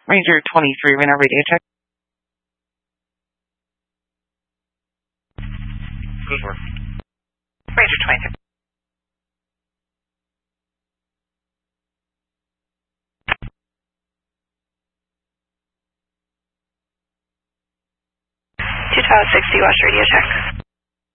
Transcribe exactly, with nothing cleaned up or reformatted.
Ranger twenty-three, radar radio check. Ranger twenty-three. two twelve sixty, watch radio check.